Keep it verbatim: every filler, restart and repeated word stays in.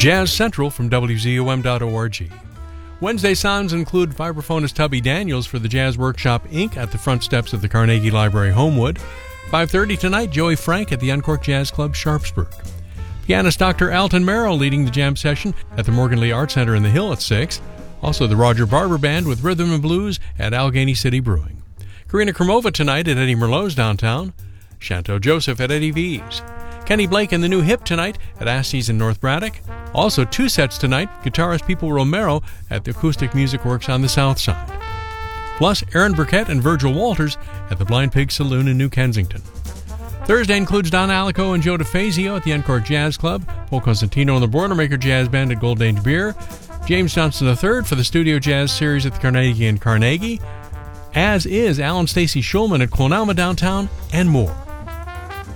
Jazz Central from W Z O M dot org. Wednesday sounds include vibraphonist Tubby Daniels for the Jazz Workshop Incorporated at the front steps of the Carnegie Library, Homewood. five thirty tonight, Joey Frank at the Uncorked Jazz Club, Sharpsburg. Pianist Doctor Alton Merrill leading the jam session at the Morgan Lee Art Center in the Hill at six. Also, the Roger Barber Band with Rhythm and Blues at Allegheny City Brewing. Karina Kromova tonight at Eddie Merlot's downtown. Shanto Joseph at Eddie V's. Kenny Blake and the New Hip tonight at Asties in North Braddock. Also, two sets tonight, guitarist People Romero at the Acoustic Music Works on the South Side. Plus, Aaron Burkett and Virgil Walters at the Blind Pig Saloon in New Kensington. Thursday includes Don Alico and Joe DeFazio at the Uncorked Jazz Club, Paul Cosentino and the Boilermaker Jazz Band at Gold Dange Beer, James Johnson the third for the Studio Jazz Series at the Carnegie in Carnegie, as is Alan Stacy Schulman at Clonalma Downtown, and more.